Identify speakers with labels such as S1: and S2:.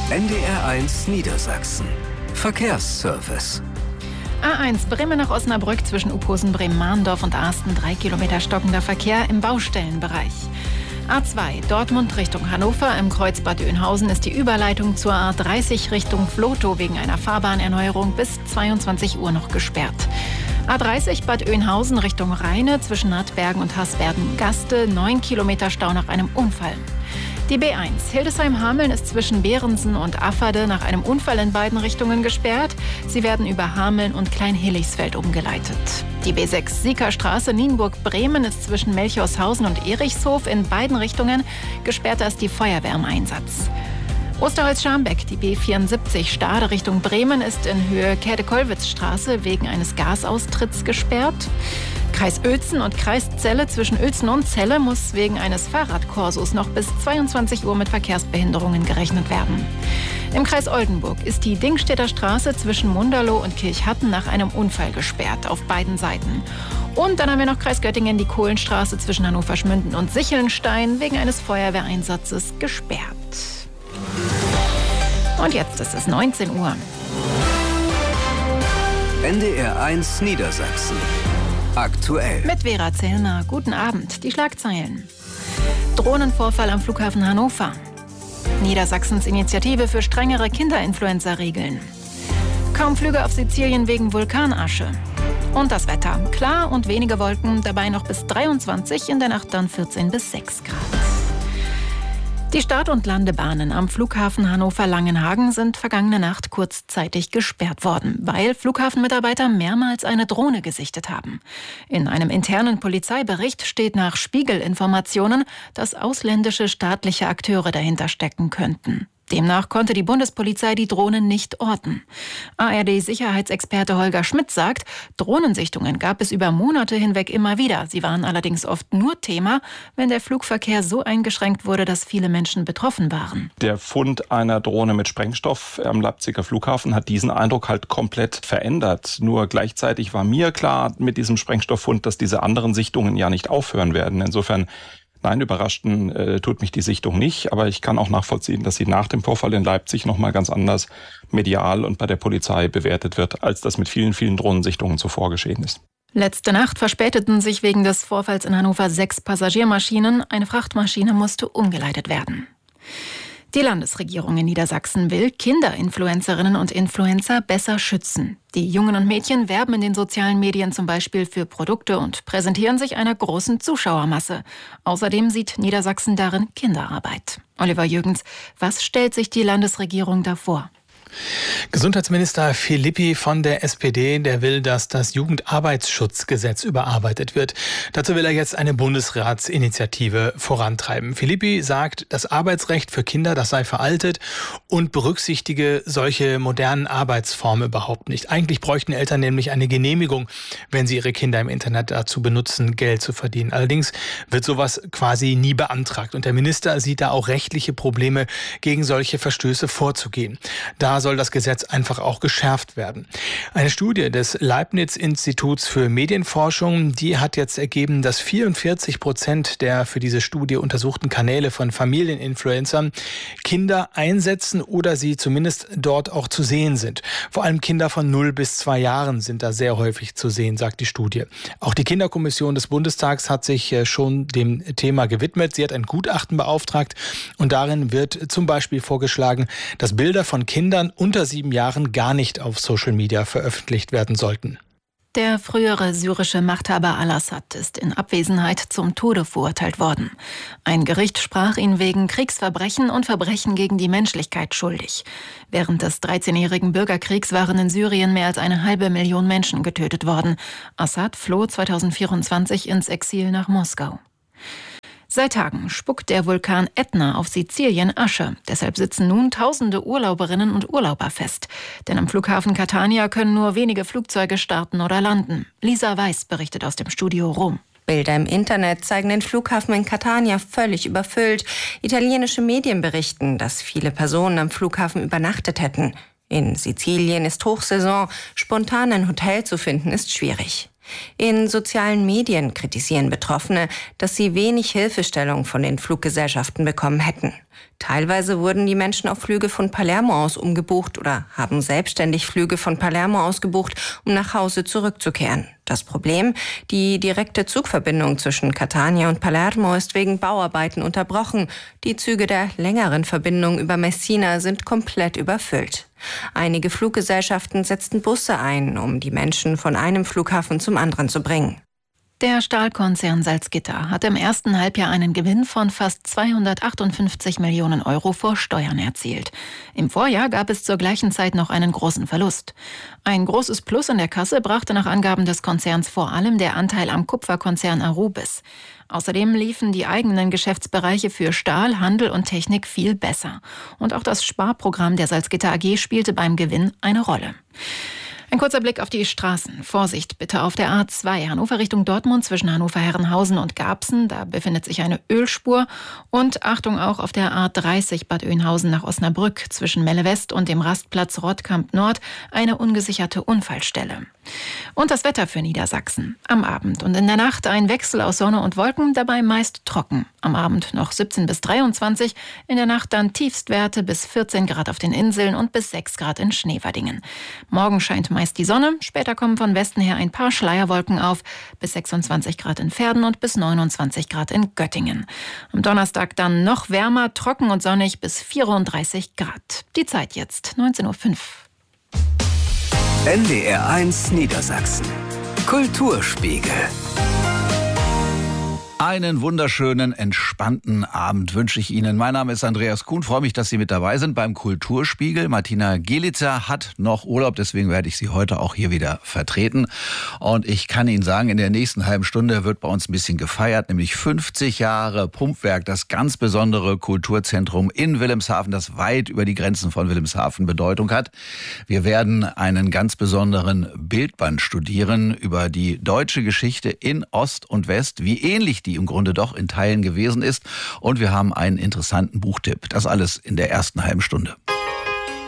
S1: NDR1 Niedersachsen. Verkehrsservice.
S2: A1 Bremen nach Osnabrück zwischen Uphosen, Bremen-Mahndorf und Arsten 3 Kilometer stockender Verkehr im Baustellenbereich. A2 Dortmund Richtung Hannover im Kreuz Bad Oeynhausen ist die Überleitung zur A30 Richtung Vlotho wegen einer Fahrbahnerneuerung bis 22 Uhr noch gesperrt. A30 Bad Oeynhausen Richtung Rheine zwischen Nattbergen und Hasbergen-Gaste 9 Kilometer Stau nach einem Unfall. Die B1 Hildesheim-Hameln ist zwischen Behrensen und Afferde nach einem Unfall in beiden Richtungen gesperrt. Sie werden über Hameln und Klein-Hillichsfeld umgeleitet. Die B6 Siekerstraße Nienburg-Bremen ist zwischen Melchorshausen und Erichshof in beiden Richtungen gesperrt als die Feuerwehr im Einsatz. Osterholz-Scharmbeck, die B74 Stade Richtung Bremen ist in Höhe Käthe-Kollwitz-Straße wegen eines Gasaustritts gesperrt. Kreis Uelzen und Kreis Celle zwischen Uelzen und Celle muss wegen eines Fahrradkorsos noch bis 22 Uhr mit Verkehrsbehinderungen gerechnet werden. Im Kreis Oldenburg ist die Dingstedter Straße zwischen Munderloh und Kirchhatten nach einem Unfall gesperrt, auf beiden Seiten. Und dann haben wir noch Kreis Göttingen, die Kohlenstraße zwischen Hannover-Schmünden und Sichelnstein wegen eines Feuerwehreinsatzes gesperrt. Und jetzt ist es 19 Uhr.
S1: NDR1 Niedersachsen. Aktuell.
S2: Mit Vera Zellner. Guten Abend. Die Schlagzeilen. Drohnenvorfall am Flughafen Hannover. Niedersachsens Initiative für strengere Kinderinfluenza-Regeln. Kaum Flüge auf Sizilien wegen Vulkanasche. Und das Wetter. Klar und wenige Wolken, dabei noch bis 23, in der Nacht dann 14 bis 6 Grad. Die Start- und Landebahnen am Flughafen Hannover-Langenhagen sind vergangene Nacht kurzzeitig gesperrt worden, weil Flughafenmitarbeiter mehrmals eine Drohne gesichtet haben. In einem internen Polizeibericht steht nach Spiegel-Informationen, dass ausländische staatliche Akteure dahinter stecken könnten. Demnach konnte die Bundespolizei die Drohnen nicht orten. ARD-Sicherheitsexperte Holger Schmidt sagt, Drohnensichtungen gab es über Monate hinweg immer wieder. Sie waren allerdings oft nur Thema, wenn der Flugverkehr so eingeschränkt wurde, dass viele Menschen betroffen waren.
S3: Der Fund einer Drohne mit Sprengstoff am Leipziger Flughafen hat diesen Eindruck halt komplett verändert. Nur gleichzeitig war mir klar mit diesem Sprengstofffund, dass diese anderen Sichtungen ja nicht aufhören werden. Insofern nein, überraschten tut mich die Sichtung nicht, aber ich kann auch nachvollziehen, dass sie nach dem Vorfall in Leipzig nochmal ganz anders medial und bei der Polizei bewertet wird, als das mit vielen, vielen Drohnensichtungen zuvor geschehen ist.
S2: Letzte Nacht verspäteten sich wegen des Vorfalls in Hannover 6 Passagiermaschinen. Eine Frachtmaschine musste umgeleitet werden. Die Landesregierung in Niedersachsen will Kinderinfluencerinnen und Influencer besser schützen. Die Jungen und Mädchen werben in den sozialen Medien zum Beispiel für Produkte und präsentieren sich einer großen Zuschauermasse. Außerdem sieht Niedersachsen darin Kinderarbeit. Oliver Jürgens, was stellt sich die Landesregierung da vor?
S4: Gesundheitsminister Philippi von der SPD, der will, dass das Jugendarbeitsschutzgesetz überarbeitet wird. Dazu will er jetzt eine Bundesratsinitiative vorantreiben. Philippi sagt, das Arbeitsrecht für Kinder, das sei veraltet und berücksichtige solche modernen Arbeitsformen überhaupt nicht. Eigentlich bräuchten Eltern nämlich eine Genehmigung, wenn sie ihre Kinder im Internet dazu benutzen, Geld zu verdienen. Allerdings wird sowas quasi nie beantragt. Und der Minister sieht da auch rechtliche Probleme, gegen solche Verstöße vorzugehen. Da soll das Gesetz einfach auch geschärft werden. Eine Studie des Leibniz-Instituts für Medienforschung, die hat jetzt ergeben, dass 44% der für diese Studie untersuchten Kanäle von Familieninfluencern Kinder einsetzen oder sie zumindest dort auch zu sehen sind. Vor allem Kinder von 0 bis 2 Jahren sind da sehr häufig zu sehen, sagt die Studie. Auch die Kinderkommission des Bundestags hat sich schon dem Thema gewidmet. Sie hat ein Gutachten beauftragt und darin wird zum Beispiel vorgeschlagen, dass Bilder von Kindern unter 7 Jahren gar nicht auf Social Media veröffentlicht werden sollten.
S2: Der frühere syrische Machthaber al-Assad ist in Abwesenheit zum Tode verurteilt worden. Ein Gericht sprach ihn wegen Kriegsverbrechen und Verbrechen gegen die Menschlichkeit schuldig. Während des 13-jährigen Bürgerkriegs waren in Syrien mehr als 500.000 Menschen getötet worden. Assad floh 2024 ins Exil nach Moskau. Seit Tagen spuckt der Vulkan Ätna auf Sizilien Asche. Deshalb sitzen nun tausende Urlauberinnen und Urlauber fest. Denn am Flughafen Catania können nur wenige Flugzeuge starten oder landen. Lisa Weiß berichtet aus dem Studio Rom.
S5: Bilder im Internet zeigen den Flughafen in Catania völlig überfüllt. Italienische Medien berichten, dass viele Personen am Flughafen übernachtet hätten. In Sizilien ist Hochsaison. Spontan ein Hotel zu finden ist schwierig. In sozialen Medien kritisieren Betroffene, dass sie wenig Hilfestellung von den Fluggesellschaften bekommen hätten. Teilweise wurden die Menschen auf Flüge von Palermo aus umgebucht oder haben selbstständig Flüge von Palermo aus gebucht, um nach Hause zurückzukehren. Das Problem: die direkte Zugverbindung zwischen Catania und Palermo ist wegen Bauarbeiten unterbrochen. Die Züge der längeren Verbindung über Messina sind komplett überfüllt. Einige Fluggesellschaften setzten Busse ein, um die Menschen von einem Flughafen zum anderen zu bringen.
S2: Der Stahlkonzern Salzgitter hat im ersten Halbjahr einen Gewinn von fast 258 Millionen Euro vor Steuern erzielt. Im Vorjahr gab es zur gleichen Zeit noch einen großen Verlust. Ein großes Plus in der Kasse brachte nach Angaben des Konzerns vor allem der Anteil am Kupferkonzern Arubis. Außerdem liefen die eigenen Geschäftsbereiche für Stahl, Handel und Technik viel besser. Und auch das Sparprogramm der Salzgitter AG spielte beim Gewinn eine Rolle. Ein kurzer Blick auf die Straßen. Vorsicht bitte auf der A2 Hannover Richtung Dortmund zwischen Hannover-Herrenhausen und Garbsen. Da befindet sich eine Ölspur. Und Achtung auch auf der A30 Bad Oeynhausen nach Osnabrück zwischen Melle West und dem Rastplatz Rottkamp Nord eine ungesicherte Unfallstelle. Und das Wetter für Niedersachsen. Am Abend und in der Nacht ein Wechsel aus Sonne und Wolken, dabei meist trocken. Am Abend noch 17 bis 23, in der Nacht dann Tiefstwerte bis 14 Grad auf den Inseln und bis 6 Grad in Schneewerdingen. Morgen scheint meist die Sonne, später kommen von Westen her ein paar Schleierwolken auf, bis 26 Grad in Verden und bis 29 Grad in Göttingen. Am Donnerstag dann noch wärmer, trocken und sonnig bis 34 Grad. Die Zeit jetzt, 19:05 Uhr.
S1: NDR1 Niedersachsen. Kulturspiegel.
S6: Einen wunderschönen, entspannten Abend wünsche ich Ihnen. Mein Name ist Andreas Kuhn. Freue mich, dass Sie mit dabei sind beim Kulturspiegel. Martina Gielitzer hat noch Urlaub, deswegen werde ich sie heute auch hier wieder vertreten. Und ich kann Ihnen sagen, in der nächsten halben Stunde wird bei uns ein bisschen gefeiert, nämlich 50 Jahre Pumpwerk, das ganz besondere Kulturzentrum in Wilhelmshaven, das weit über die Grenzen von Wilhelmshaven Bedeutung hat. Wir werden einen ganz besonderen Bildband studieren über die deutsche Geschichte in Ost und West, wie ähnlich die im Grunde doch in Teilen gewesen ist. Und wir haben einen interessanten Buchtipp. Das alles in der ersten halben Stunde.